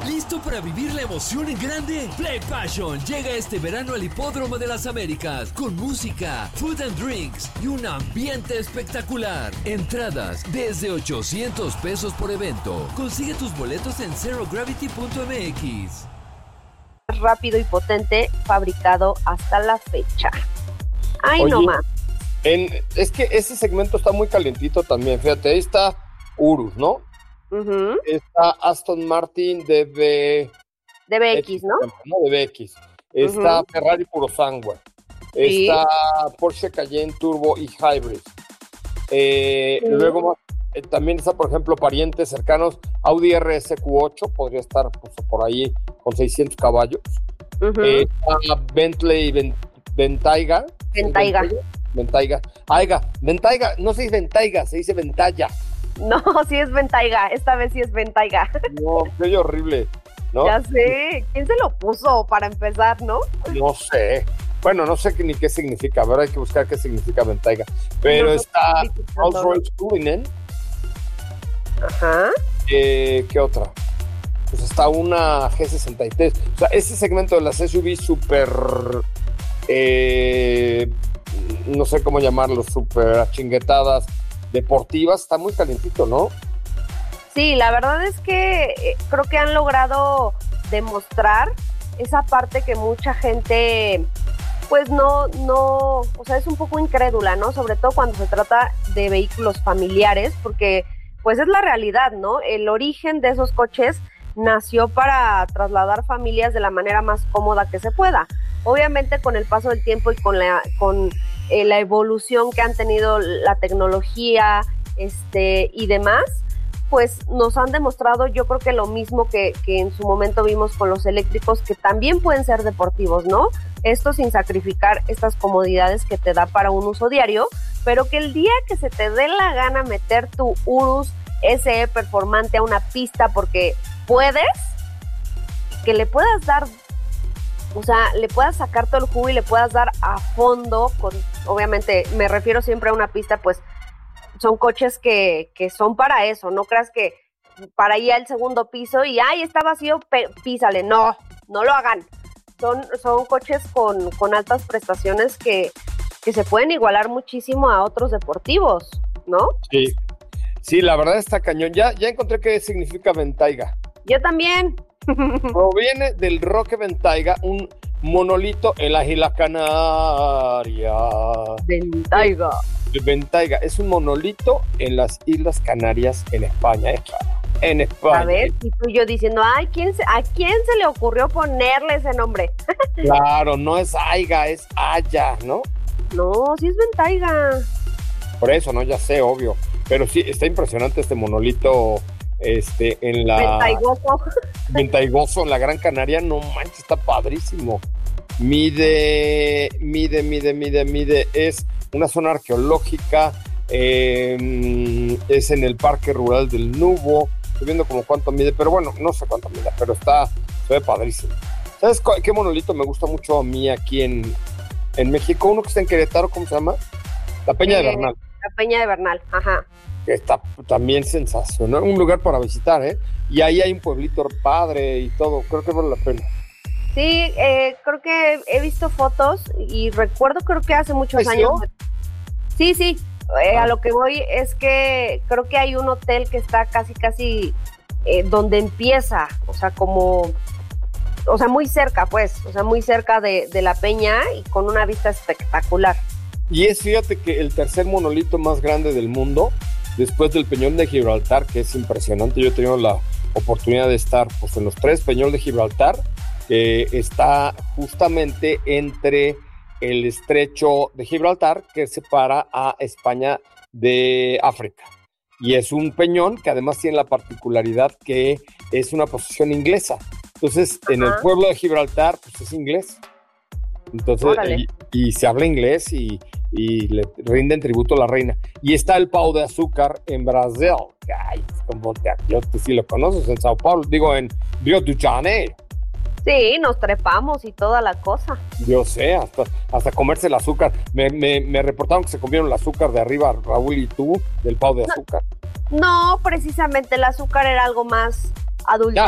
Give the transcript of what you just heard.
¿Listo para vivir la emoción en grande? Play Passion llega este verano al Hipódromo de las Américas con música, food and drinks y un ambiente espectacular. Entradas desde 800 pesos por evento. Consigue tus boletos en zerogravity.mx. Rápido y potente fabricado hasta la fecha. Ay, Oye, no más. Es que ese segmento está muy calientito también. Fíjate, ahí está Urus, ¿no? Uh-huh. Está Aston Martin de BX, ¿no? De BX. Está Ferrari Puro Sangue. Sí. Está Porsche Cayenne Turbo y Hybrid. Luego también está, por ejemplo, parientes cercanos. Audi RSQ8 podría estar pues, por ahí con 600 caballos. Está Bentley Bentayga. Bentayga, no se dice Bentayga, se dice Ventaya. No, sí es Bentayga, esta vez sí es Bentayga. No, qué horrible, ¿no? Ya sé, ¿quién se lo puso para empezar, no? No sé. Bueno, no sé ni qué significa, ¿verdad? Hay que buscar qué significa Bentayga. Pero está Rolls-Royce Cullinan. Ajá. ¿Qué otra? Pues está una G63. O sea, ese segmento de las SUV súper... no sé cómo llamarlo, súper achinguetadas, deportivas, está muy calientito, ¿no? Sí, la verdad es que creo que han logrado demostrar esa parte que mucha gente pues no, o sea, es un poco incrédula, ¿no? Sobre todo cuando se trata de vehículos familiares, porque pues es la realidad, ¿no? El origen de esos coches nació para trasladar familias de la manera más cómoda que se pueda. Obviamente con el paso del tiempo y con la evolución que han tenido la tecnología y demás, pues nos han demostrado, yo creo que lo mismo que en su momento vimos con los eléctricos, que también pueden ser deportivos, ¿no? Esto sin sacrificar estas comodidades que te da para un uso diario, pero que el día que se te dé la gana meter tu Urus SE performante a una pista porque puedes, que le puedas dar, o sea, le puedas sacar todo el jugo y le puedas dar a fondo, obviamente me refiero siempre a una pista, pues son coches que son para eso, no creas que para ir al segundo piso y ¡ay, está vacío! Písale, no lo hagan. Son coches con altas prestaciones que se pueden igualar muchísimo a otros deportivos, ¿no? Sí, la verdad está cañón. Ya encontré qué significa Bentayga. Yo también. Proviene del Roque Bentayga, un monolito en las Islas Canarias. Bentayga es un monolito en las Islas Canarias en España, en España. A ver, y tú y yo diciendo, ay, ¿a quién se le ocurrió ponerle ese nombre? Claro, no es Aiga, es Haya, ¿no? No, sí es Bentayga. Por eso, ¿no? Ya sé, obvio. Pero sí, está impresionante este monolito en la... Ventaigoso en la Gran Canaria, no manches, está padrísimo. Mide, es una zona arqueológica, es en el Parque Rural del Nubo, estoy viendo como cuánto mide, pero bueno, no sé cuánto mide, pero se ve padrísimo. ¿Sabes qué monolito me gusta mucho a mí aquí en México? Uno que está en Querétaro, ¿cómo se llama? La Peña de Bernal. La Peña de Bernal, ajá. Que está también sensacional, un lugar para visitar, ¿eh? Y ahí hay un pueblito padre y todo, creo que vale la pena. Sí, creo que he visto fotos y recuerdo, creo que hace muchos años. Sí, a lo que voy es que creo que hay un hotel que está casi donde empieza, o sea, muy cerca, pues, o sea, muy cerca de la peña y con una vista espectacular. Y fíjate que el tercer monolito más grande del mundo, después del Peñón de Gibraltar, que es impresionante. Yo he tenido la oportunidad de estar pues, en los 3 Peñón de Gibraltar, está justamente entre el estrecho de Gibraltar, que separa a España de África. Y es un peñón que además tiene la particularidad que es una posesión inglesa. Entonces, en el pueblo de Gibraltar, pues es inglés. Entonces, y se habla inglés y le rinden tributo a la reina. Y está el Pau de Azúcar en Brasil. Ay, como yo sí lo conoces, en Sao Paulo, digo, en Río de Janeiro. Sí, nos trepamos y toda la cosa. Yo sé, hasta comerse el azúcar. Me reportaron que se comieron el azúcar de arriba, Raúl y tú, del Pau de Azúcar. No, precisamente el azúcar era algo más adulto.